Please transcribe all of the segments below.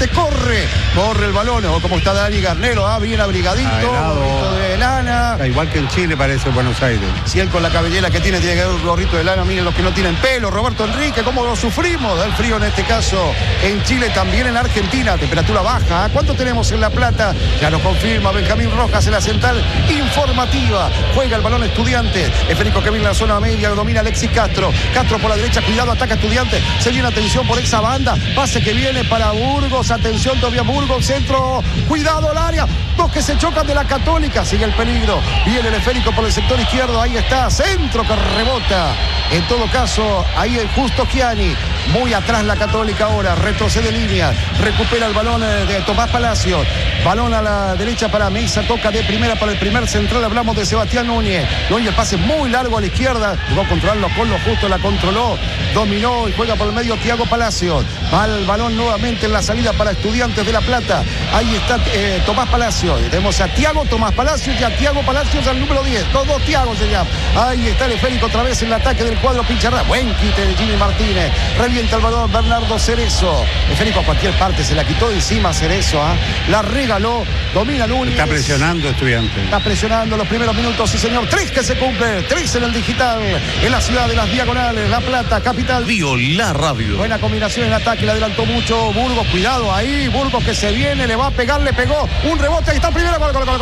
estudiante, corre el balón, o como está Dani Garnero, bien abrigadito, gorrito de lana. Igual que en Chile parece Buenos Aires. Si él con la cabellera que tiene que haber un gorrito de lana, miren los que no tienen pelo. Roberto Enrique, cómo lo sufrimos del frío en este caso. En Chile, también en Argentina, temperatura baja. ¿Cuánto tenemos en La Plata? Ya nos confirma Benjamín Rojas en la central informativa. Juega el balón Estudiantes. Federico Kevin en la zona media, domina Alexis Castro. Castro por la derecha, cuidado, ataca Estudiantes. Se viene atención por esa banda. Pase que viene para Burgos. Atención, todavía Burgos, centro. Cuidado al área. Dos que se chocan de la Católica. Sigue el peligro. Viene el esférico por el sector izquierdo. Ahí está. Centro que rebota. En todo caso, ahí el Justo Gianni. Muy atrás la Católica ahora. Retrocede línea. Recupera el balón de Tomás Palacios. Balón a la derecha para Mesa. Toca de primera para el primer central. Hablamos de Sebastián Núñez. Núñez, pase muy largo a la izquierda. Jugó a controlarlo con lo justo. La controló. Dominó y juega por el medio Thiago Palacios. Va el balón nuevamente en la salida para Estudiantes de La Plata. Ahí está Tomás Palacios. Tenemos a Thiago, Tomás Palacios y a Thiago Palacios al número 10. Los dos Thiago se llaman. Ahí está el esférico otra vez en el ataque del cuadro Pincharrata. Buen quite de Jimmy Martínez. Revienta el balón Bernardo Cerezo. El esférico a cualquier parte se la quitó de encima Cerezo. La regaló. Domina Núñez. Está presionando Estudiantes. Está presionando los primeros minutos. Sí, señor. 3 que se cumple. 3 en el digital. En la ciudad de las Diagonales. La Plata, capital. Bio La Radio. Buena combinación en ataque. Le adelantó mucho Burgos. Cuidado ahí. Burgos que se viene. Le va a pegar. Le pegó. Un rebote. Ahí está el primero. Gol. Tobio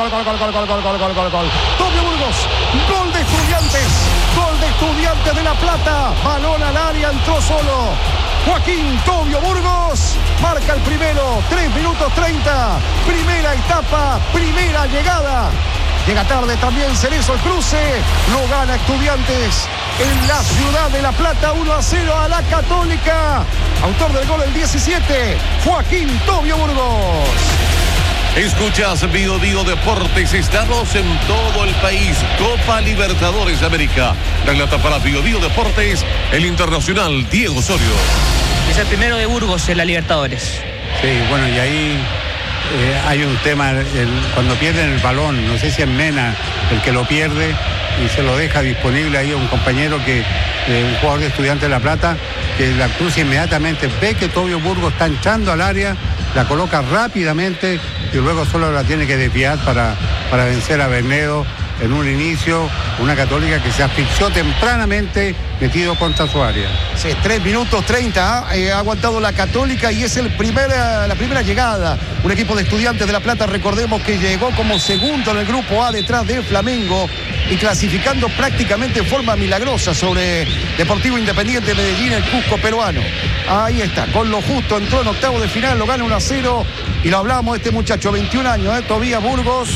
Burgos. Gol de Estudiantes. Gol de Estudiantes de La Plata. Balón al área. Entró solo Joaquín Tobio Burgos. Marca el primero. 3 minutos 30. Primera etapa. Primera llegada. Llega tarde también Cerezo el cruce. Lo gana Estudiantes en la ciudad de La Plata. 1-0 a la Católica. Autor del gol el 17. Joaquín Tobio Burgos. Escuchas Bio Deportes. Estamos en todo el país. Copa Libertadores de América. Relata para Bio Deportes el internacional Diego Osorio. Es el primero de Burgos en la Libertadores. Sí, bueno, y ahí hay un tema, cuando pierden el balón, no sé si es Mena el que lo pierde y se lo deja disponible ahí a un compañero un jugador de Estudiantes de La Plata, que la cruza inmediatamente, ve que Tobio Burgos está entrando al área, la coloca rápidamente y luego solo la tiene que desviar para vencer a Bernedo en un inicio, una Católica que se asfixió tempranamente metido contra su área. Sí, 3 minutos 30 ha aguantado la Católica y es la primera llegada. Un equipo de Estudiantes de La Plata, recordemos que llegó como segundo en el grupo A detrás de Flamengo y clasificando prácticamente en forma milagrosa sobre Deportivo Independiente de Medellín, el Cusco peruano. Ahí está, con lo justo entró en octavo de final, lo gana 1-0 y lo hablamos de este muchacho, 21 años, Tobio Burgos,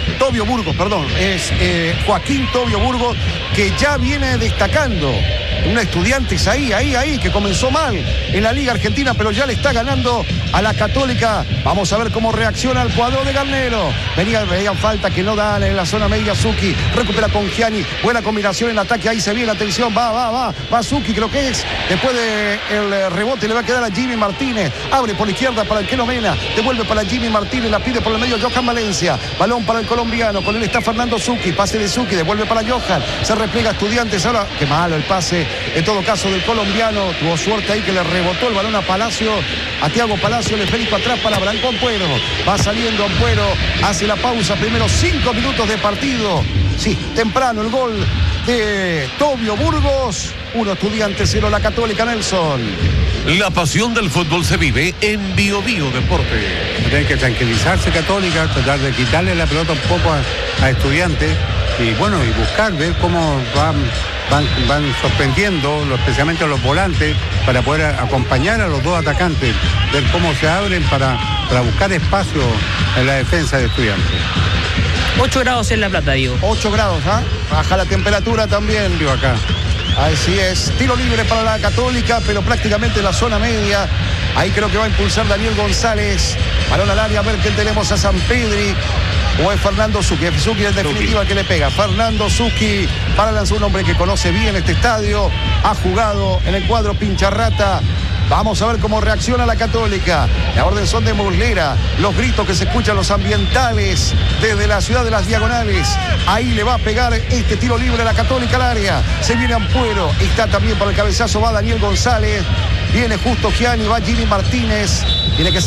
es Joaquín Tobio Burgos, que ya viene destacando. Un Estudiantes ahí, que comenzó mal en la Liga Argentina, pero ya le está ganando a la Católica. Vamos a ver cómo reacciona el cuadro de Garnero. Venían falta que no dan en la zona media. Zucchi recupera con Gianni. Buena combinación en ataque. Ahí se viene, atención. Va Zucchi, creo que es. Después del rebote le va a quedar a Jimmy Martínez. Abre por la izquierda para el Keno Mena. Devuelve para Jimmy Martínez. La pide por el medio Johan Valencia. Balón para el colombiano. Con él está Fernando Zucchi. Pase de Zucchi. Devuelve para Johan. Se repliega Estudiantes. Ahora, qué malo el pase. En todo caso del colombiano, tuvo suerte ahí que le rebotó el balón a Palacio, a Thiago Palacio, el esférico atrás para Branco Ampuero. Va saliendo Ampuero, hace la pausa, primero 5 minutos de partido. Sí, temprano el gol de Tobio Burgos, 1 Estudiantes, 0 la Católica, Nelson. La pasión del fútbol se vive en Bio Deportes. Tiene que tranquilizarse Católica, tratar de quitarle la pelota un poco a Estudiantes y bueno, y buscar, ver cómo van sorprendiendo, especialmente los volantes, para poder acompañar a los dos atacantes, ver cómo se abren para buscar espacio en la defensa de Estudiantes. 8 grados en La Plata, Diego. 8 grados, ¿ah? Baja la temperatura también. Vivo acá. Así es, tiro libre para la Católica, pero prácticamente en la zona media. Ahí creo que va a impulsar Daniel González. Balón al área, a ver qué tenemos a San Pedri. O es Fernando Zucchi. Zucchi en definitiva que le pega. Fernando Zucchi para lanzar, un hombre que conoce bien este estadio. Ha jugado en el cuadro Pincharrata. Vamos a ver cómo reacciona la Católica. La orden son de Muslera. Los gritos que se escuchan, los ambientales desde la ciudad de las Diagonales. Ahí le va a pegar este tiro libre a la Católica al área. Se viene Ampuero. Está también para el cabezazo. Va Daniel González. Viene Justo Gianni. Va Jimmy Martínez. Tiene que